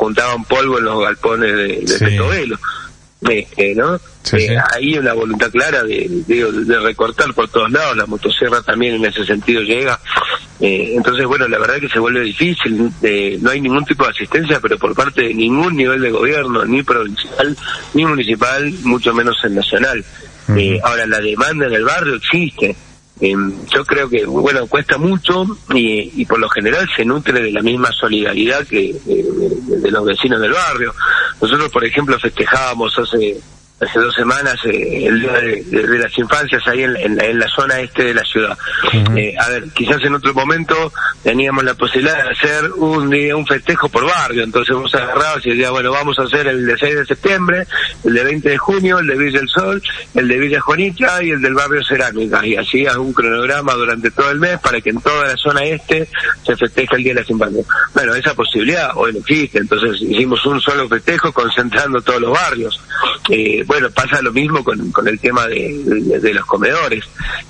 juntaban polvo en los galpones de Petovelo. ¿No? Sí. Hay una voluntad clara de recortar por todos lados. La motosierra también en ese sentido llega. Entonces, bueno, la verdad es que se vuelve difícil. No hay ningún tipo de asistencia, pero por parte de ningún nivel de gobierno, ni provincial, ni municipal, mucho menos el nacional. Ahora, la demanda en el barrio existe. Yo creo que, bueno, cuesta mucho y por lo general se nutre de la misma solidaridad que de los vecinos del barrio. Nosotros, por ejemplo, festejábamos hace 2 semanas el Día de las Infancias ahí en la zona este de la ciudad. A ver, quizás en otro momento teníamos la posibilidad de hacer un festejo por barrio, entonces vos agarrabas y decías, bueno, vamos a hacer el de 6 de septiembre, el de 20 de junio, el de Villa El Sol, el de Villa Juanita y el del barrio Cerámica, y hacías un cronograma durante todo el mes para que en toda la zona este se festeje el Día de las Infancias. Bueno, esa posibilidad hoy no existe, entonces hicimos un solo festejo concentrando todos los barrios. Bueno, pasa lo mismo con el tema de los comedores.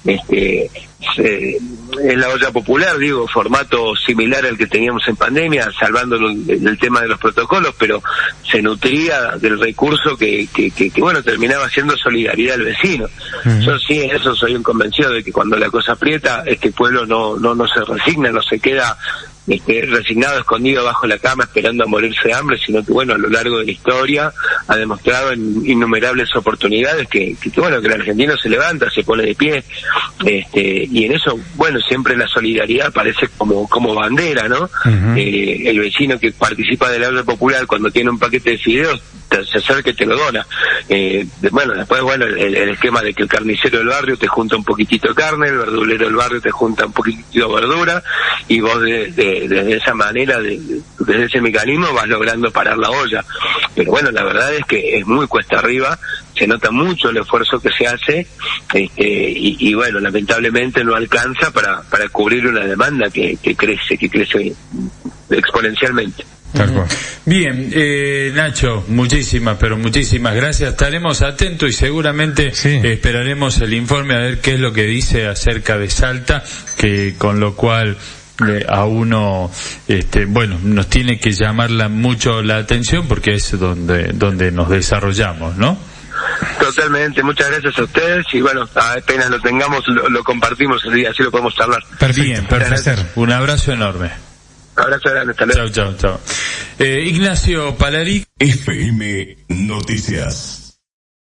En la olla popular, digo, formato similar al que teníamos en pandemia, salvando el tema de los protocolos, pero se nutría del recurso que bueno, terminaba siendo solidaridad al vecino. Yo sí, en eso soy un convencido de que cuando la cosa aprieta, el pueblo no se resigna, no se queda resignado, escondido bajo la cama esperando a morirse de hambre, sino que bueno, a lo largo de la historia ha demostrado en innumerables oportunidades que bueno, que el argentino se levanta, se pone de pie, y en eso, bueno, siempre la solidaridad aparece como bandera, ¿no? El vecino que participa de la olla popular cuando tiene un paquete de fideos se acerca y te lo dona. Bueno, después, bueno, el esquema de que el carnicero del barrio te junta un poquitito de carne, el verdulero del barrio te junta un poquitito de verdura, y vos desde esa manera, desde ese mecanismo vas logrando parar la olla. Pero bueno, la verdad es que es muy cuesta arriba, se nota mucho el esfuerzo que se hace, y bueno, lamentablemente no alcanza para cubrir una demanda que crece exponencialmente. Bien, Nacho, muchísimas gracias. Estaremos atentos y seguramente esperaremos el informe a ver qué es lo que dice acerca de Salta, que con lo cual a uno, bueno, nos tiene que llamarla mucho la atención porque es donde nos desarrollamos, ¿no? Totalmente, muchas gracias a ustedes y bueno, apenas lo tengamos lo compartimos el día, así lo podemos hablar. Bien, perfecto. Un abrazo enorme. Abrazo grande, hasta luego. Chao. Ignacio Palaric, FM Noticias.